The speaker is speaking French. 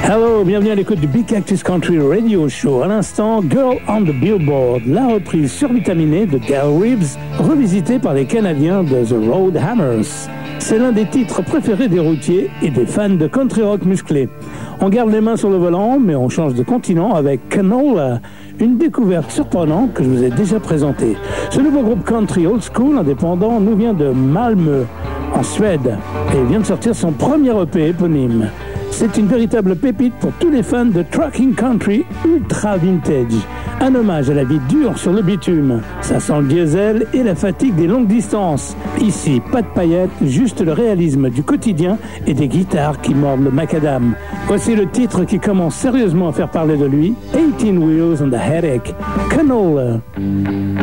Hello, bienvenue à l'écoute du Big Cactus Country Radio Show. À l'instant, Girl on the Billboard, la reprise survitaminée de Del Reeves, revisitée par les Canadiens de The Road Hammers. C'est l'un des titres préférés des routiers et des fans de country rock musclé. On garde les mains sur le volant, mais on change de continent avec Canola, une découverte surprenante que je vous ai déjà présentée. Ce nouveau groupe country old school indépendant nous vient de Malmö, en Suède, et vient de sortir son premier EP éponyme. C'est une véritable pépite pour tous les fans de trucking country ultra vintage. Un hommage à la vie dure sur le bitume. Ça sent le diesel et la fatigue des longues distances. Ici, pas de paillettes, juste le réalisme du quotidien et des guitares qui mordent le macadam. Voici le titre qui commence sérieusement à faire parler de lui, 18 Wheels and a Headache, Canola.